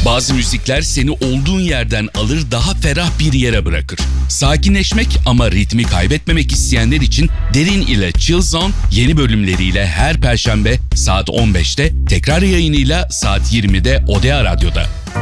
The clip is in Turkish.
Bazı müzikler seni olduğun yerden alır, daha ferah bir yere bırakır. Sakinleşmek ama ritmi kaybetmemek isteyenler için Derin ile Chill Zone yeni bölümleriyle her Perşembe saat 15'te, tekrar yayınıyla saat 20'de Odea Radyo'da.